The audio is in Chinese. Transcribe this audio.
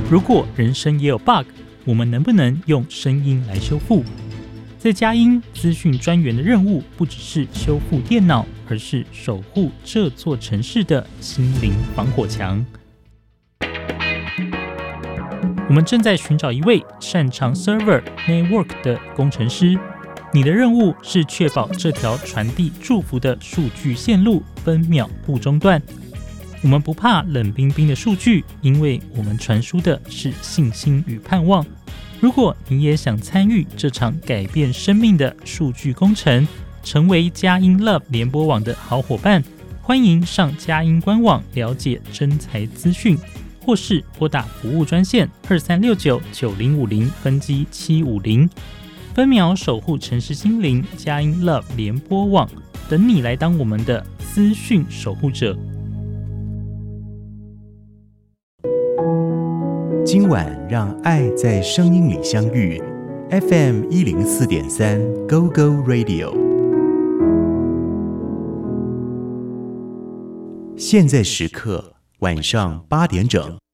如果人生也有 bug， 我们能不能用声音来修复？在佳音资讯专员的任务不只是修复电脑，而是守护这座城市的心灵防火墙。我们正在寻找一位擅长 Server Network 的工程师，你的任务是确保这条传递祝福的数据线路分秒不中断。我们不怕冷冰冰的数据，因为我们传输的是信心与盼望。如果你也想参与这场改变生命的数据工程，成为佳音 Love 联播网的好伙伴，欢迎上佳音官网了解征才资讯，或是拨打服务专线23699050分机750，分秒守护城市心灵，佳音 Love 联播网等你来当我们的资讯守护者。 今晚让爱在声音里相遇 FM 104.3 Go Go Radio。 现在时刻晚上8点整。